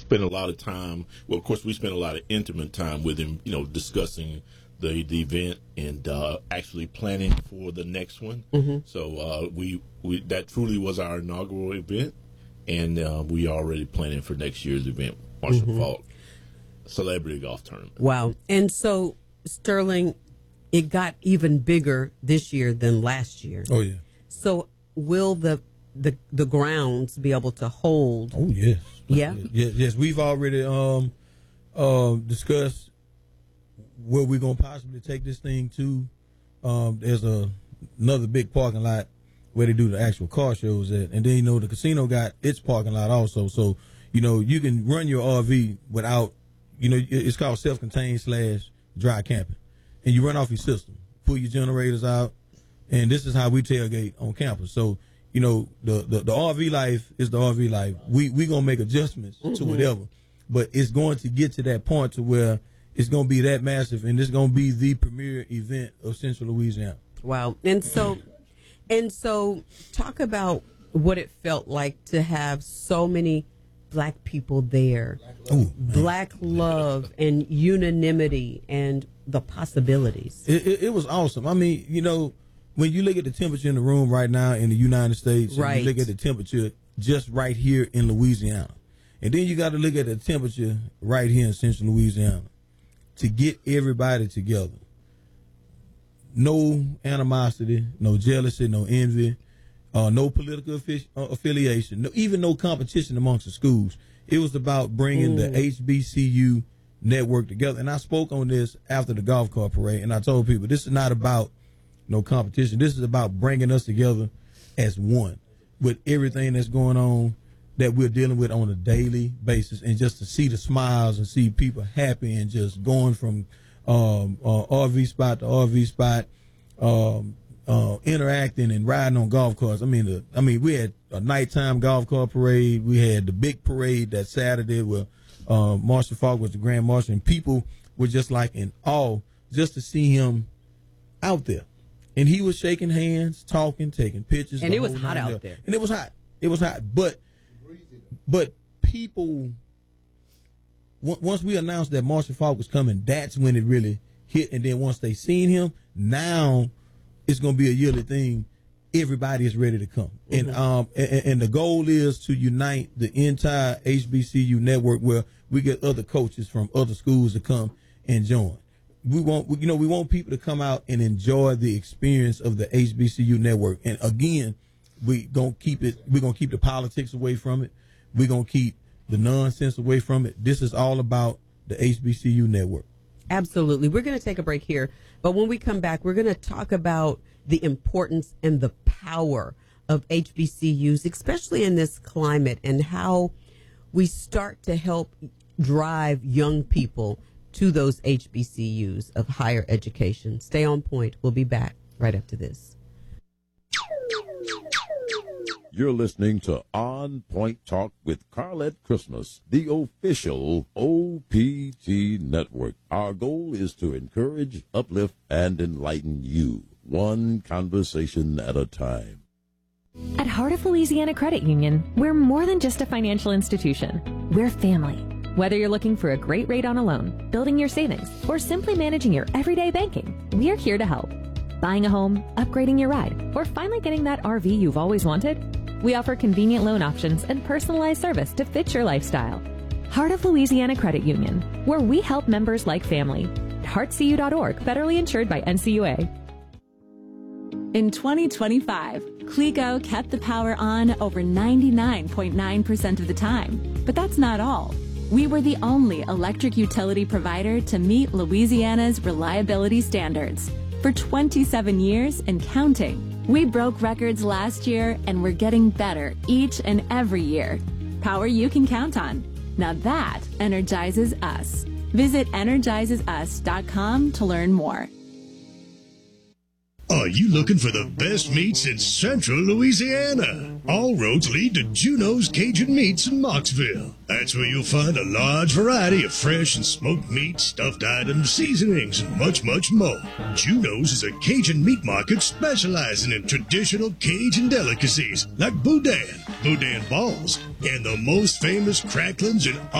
spent a lot of time. Well, of course, we spent a lot of intimate time with him, discussing the event and actually planning for the next one. Mm-hmm. So we that truly was our inaugural event, and we already planning for next year's event, Marshall Faulk Celebrity Golf Tournament. Wow! And so, Sterling, it got even bigger this year than last year. Oh yeah. So will the grounds be able to hold? Oh yes. Yeah. Yes. We've already discussed where we're gonna possibly take this thing to. There's another big parking lot where they do the actual car shows at, and then the casino got its parking lot also. So you can run your RV without it's called self-contained / dry camping, and you run off your system, pull your generators out, and this is how we tailgate on campus. So the RV life is the RV life. We gonna make adjustments to whatever, but it's going to get to that point to where it's gonna be that massive, and it's gonna be the premier event of Central Louisiana. Wow! And so, talk about what it felt like to have so many Black people there. Black love and unanimity and the possibilities. It was awesome. I mean, when you look at the temperature in the room right now in the United States, right. And you look at the temperature just right here in Louisiana, and then you got to look at the temperature right here in Central Louisiana, to get everybody together. No animosity, no jealousy, no envy, no political affiliation, even no competition amongst the schools. It was about bringing the HBCU network together. And I spoke on this after the golf cart parade, and I told people this is not about no competition. This is about bringing us together as one with everything that's going on that we're dealing with on a daily basis, and just to see the smiles and see people happy and just going from RV spot to RV spot, interacting and riding on golf carts. I mean, we had a nighttime golf cart parade. We had the big parade that Saturday where Marshall Faulk was the Grand Marshal, and people were just like in awe just to see him out there. And he was shaking hands, talking, taking pictures. And it was hot out there. And it was hot. It was hot. But people, once we announced that Marshall Faulk was coming, that's when it really hit. And then once they seen him, now it's going to be a yearly thing. Everybody is ready to come. Mm-hmm. And the goal is to unite the entire HBCU network, where we get other coaches from other schools to come and join. We want people to come out and enjoy the experience of the HBCU network. And again, we're going to keep the politics away from it. We're going to keep the nonsense away from it. This is all about the HBCU network. Absolutely. We're going to take a break here, but when we come back, we're going to talk about the importance and the power of HBCUs, especially in this climate, and how we start to help drive young people to those HBCUs of higher education. Stay on point. We'll be back right after this. You're listening to On Point Talk with Carlette Christmas, the official OPT network. Our goal is to encourage, uplift, and enlighten you, one conversation at a time. At Heart of Louisiana Credit Union, we're more than just a financial institution. We're family. Whether you're looking for a great rate on a loan, building your savings, or simply managing your everyday banking, we're here to help. Buying a home, upgrading your ride, or finally getting that RV you've always wanted? We offer convenient loan options and personalized service to fit your lifestyle. Heart of Louisiana Credit Union, where we help members like family. heartcu.org, federally insured by NCUA. In 2025, Clego kept the power on over 99.9% of the time. But that's not all. We were the only electric utility provider to meet Louisiana's reliability standards. For 27 years and counting. We broke records last year, and we're getting better each and every year. Power you can count on. Now that energizes us. Visit energizesus.com to learn more. Are you looking for the best meats in Central Louisiana? All roads lead to Juno's Cajun Meats in Mocksville. That's where you'll find a large variety of fresh and smoked meat, stuffed items, seasonings, and much, much more. Juno's is a Cajun meat market specializing in traditional Cajun delicacies like boudin, boudin balls, and the most famous cracklings in